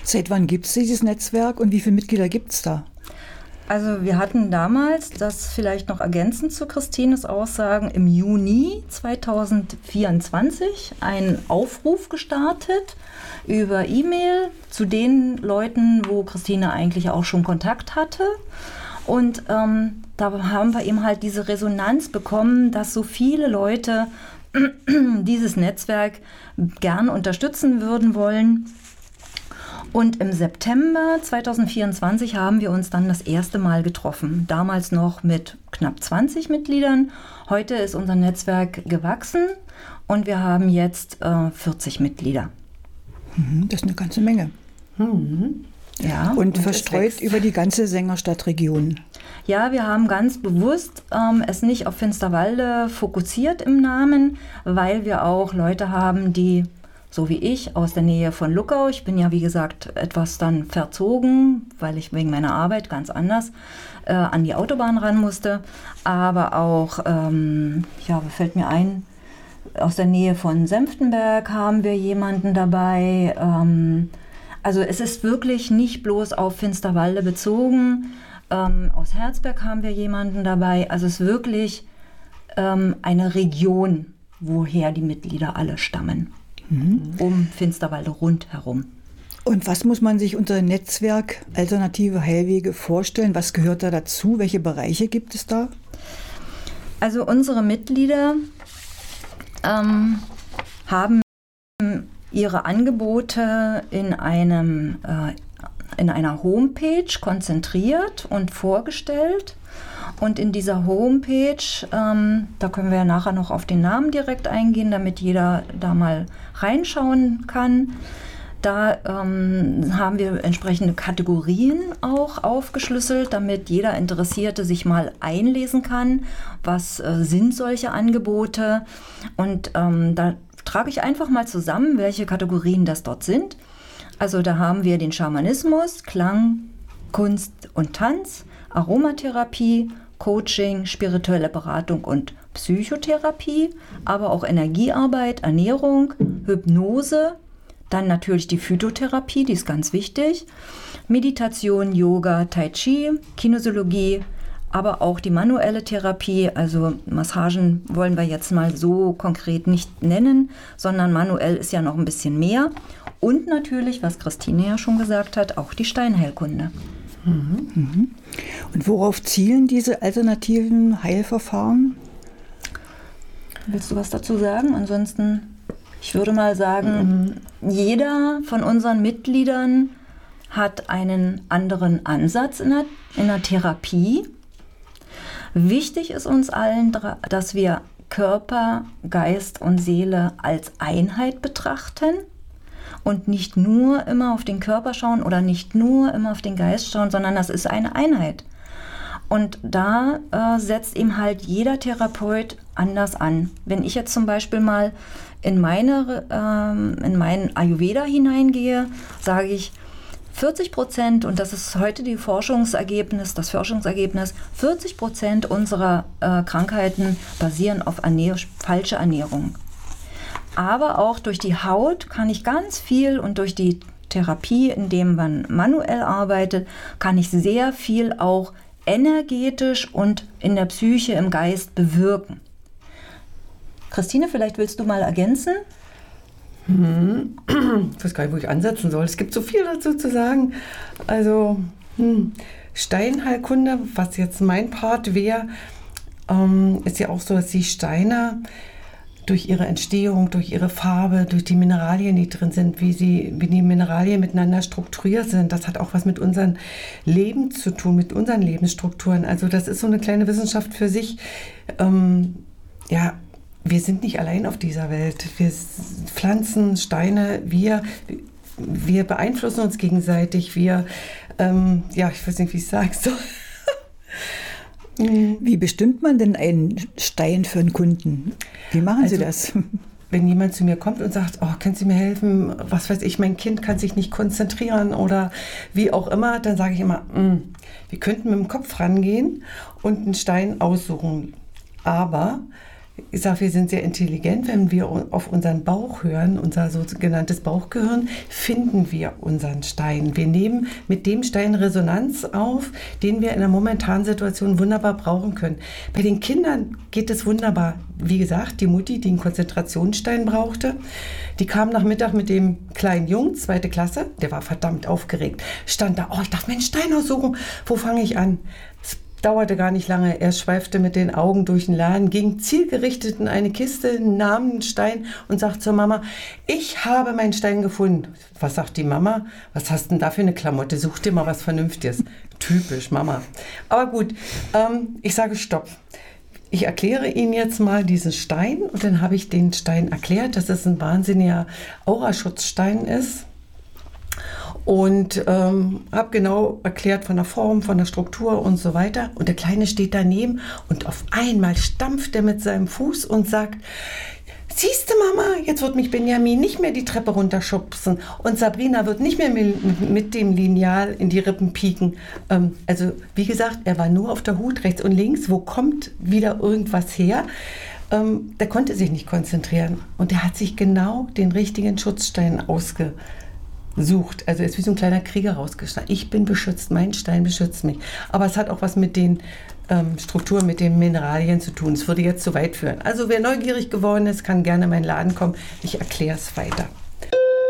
Seit wann gibt es dieses Netzwerk und wie viele Mitglieder gibt es da? Also wir hatten damals, das vielleicht noch ergänzend zu Christines Aussagen, im Juni 2024 einen Aufruf gestartet über E-Mail zu den Leuten, wo Christine eigentlich auch schon Kontakt hatte. Und da haben wir eben halt diese Resonanz bekommen, dass so viele Leute dieses Netzwerk gern unterstützen würden wollen. Und im September 2024 haben wir uns dann das erste Mal getroffen. Damals noch mit knapp 20 Mitgliedern. Heute ist unser Netzwerk gewachsen und wir haben jetzt 40 Mitglieder. Das ist eine ganze Menge. Ja, und verstreut über die ganze Sängerstadtregion. Ja, wir haben ganz bewusst es nicht auf Finsterwalde fokussiert im Namen, weil wir auch Leute haben, die, so wie ich, aus der Nähe von Luckau, ich bin ja wie gesagt etwas dann verzogen, weil ich wegen meiner Arbeit ganz anders an die Autobahn ran musste, aber auch, fällt mir ein, aus der Nähe von Senftenberg haben wir jemanden dabei. Also es ist wirklich nicht bloß auf Finsterwalde bezogen. Aus Herzberg haben wir jemanden dabei. Also es ist wirklich eine Region, woher die Mitglieder alle stammen. Um Finsterwalde rundherum. Und was muss man sich unter Netzwerk Alternative Heilwege vorstellen? Was gehört da dazu? Welche Bereiche gibt es da? Also unsere Mitglieder haben ihre Angebote in einer Homepage konzentriert und vorgestellt. Und in dieser Homepage, da können wir ja nachher noch auf den Namen direkt eingehen, damit jeder da mal reinschauen kann. Da haben wir entsprechende Kategorien auch aufgeschlüsselt, damit jeder Interessierte sich mal einlesen kann, was sind solche Angebote. Und da trage ich einfach mal zusammen, welche Kategorien das dort sind. Also da haben wir den Schamanismus, Klang, Kunst und Tanz, Aromatherapie, Coaching, spirituelle Beratung und Psychotherapie, aber auch Energiearbeit, Ernährung, Hypnose, dann natürlich die Phytotherapie, die ist ganz wichtig, Meditation, Yoga, Tai Chi, Kinesiologie, aber auch die manuelle Therapie, also Massagen wollen wir jetzt mal so konkret nicht nennen, sondern manuell ist ja noch ein bisschen mehr. Und natürlich, was Christine ja schon gesagt hat, auch die Steinheilkunde. Und worauf zielen diese alternativen Heilverfahren? Willst du was dazu sagen? Ansonsten, ich würde mal sagen, jeder von unseren Mitgliedern hat einen anderen Ansatz in der Therapie. Wichtig ist uns allen, dass wir Körper, Geist und Seele als Einheit betrachten und nicht nur immer auf den Körper schauen oder nicht nur immer auf den Geist schauen, sondern das ist eine Einheit. Und da setzt eben halt jeder Therapeut anders an. Wenn ich jetzt zum Beispiel mal in meinen Ayurveda hineingehe, sage ich 40%, und das ist heute das Forschungsergebnis, 40% unserer Krankheiten basieren auf falsche Ernährung. Aber auch durch die Haut kann ich ganz viel und durch die Therapie, indem man manuell arbeitet, kann ich sehr viel auch energetisch und in der Psyche, im Geist bewirken. Christine, vielleicht willst du mal ergänzen? Ich weiß gar nicht, wo ich ansetzen soll. Es gibt so viel dazu zu sagen. Also Steinheilkunde, was jetzt mein Part wäre, ist ja auch so, dass die Steine durch ihre Entstehung, durch ihre Farbe, durch die Mineralien, die drin sind, wie die Mineralien miteinander strukturiert sind, das hat auch was mit unserem Leben zu tun, mit unseren Lebensstrukturen. Also das ist so eine kleine Wissenschaft für sich. Wir sind nicht allein auf dieser Welt. Wir Pflanzen, Steine, wir beeinflussen uns gegenseitig. Ich weiß nicht, wie ich es sagen soll. Wie bestimmt man denn einen Stein für einen Kunden? Wie machen Sie das? Wenn jemand zu mir kommt und sagt, oh, können Sie mir helfen, was weiß ich, mein Kind kann sich nicht konzentrieren oder wie auch immer, dann sage ich immer, wir könnten mit dem Kopf rangehen und einen Stein aussuchen. Aber Ich sage, wir sind sehr intelligent, wenn wir auf unseren Bauch hören, unser sogenanntes Bauchgehirn, finden wir unseren Stein. Wir nehmen mit dem Stein Resonanz auf, den wir in der momentanen Situation wunderbar brauchen können. Bei den Kindern geht es wunderbar. Wie gesagt, die Mutti, die einen Konzentrationsstein brauchte, die kam nach Mittag mit dem kleinen Jungen, 2. Klasse, der war verdammt aufgeregt, stand da, ich darf mir einen Stein aussuchen, wo fange ich an? Dauerte gar nicht lange. Er schweifte mit den Augen durch den Laden, ging zielgerichtet in eine Kiste, nahm einen Stein und sagte zur Mama, ich habe meinen Stein gefunden. Was sagt die Mama? Was hast denn da für eine Klamotte? Such dir mal was Vernünftiges. Typisch Mama. Aber gut, ich sage Stopp. Ich erkläre Ihnen jetzt mal diesen Stein und dann habe ich den Stein erklärt, dass es ein wahnsinniger Auraschutzstein ist. Und habe genau erklärt von der Form, von der Struktur und so weiter. Und der Kleine steht daneben und auf einmal stampft er mit seinem Fuß und sagt, siehste Mama, jetzt wird mich Benjamin nicht mehr die Treppe runterschubsen und Sabrina wird nicht mehr mit dem Lineal in die Rippen pieken. Also wie gesagt, er war nur auf der Hut, rechts und links, wo kommt wieder irgendwas her? Der konnte sich nicht konzentrieren und er hat sich genau den richtigen Schutzstein ausgesucht. Also er ist wie so ein kleiner Krieger rausgestanden. Ich bin beschützt, mein Stein beschützt mich. Aber es hat auch was mit den Strukturen, mit den Mineralien zu tun. Es würde jetzt zu weit führen. Also wer neugierig geworden ist, kann gerne in meinen Laden kommen. Ich erkläre es weiter.